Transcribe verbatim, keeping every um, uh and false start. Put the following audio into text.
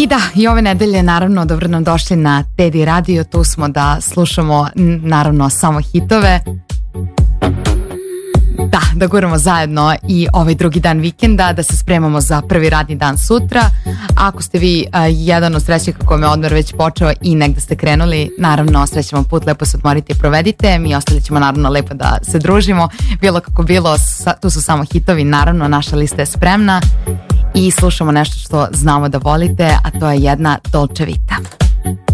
I da, i ove nedelje naravno dobro nam došli na Teddy Radio, tu smo da slušamo naravno samo hitove. Da, da guramo zajedno i ovaj drugi dan vikenda, da se spremamo za prvi radni dan sutra. Ako ste vi uh, jedan od srećnika kome je odmor već počeo i negde ste krenuli, naravno srećan vam put, lepo se odmorite i provedite. Mi ostali ćemo naravno lepo da se družimo. Bilo kako bilo, sa, tu su samo hitovi, naravno naša lista je spremna i slušamo nešto što znamo da volite, a to je jedna Dolce Vita.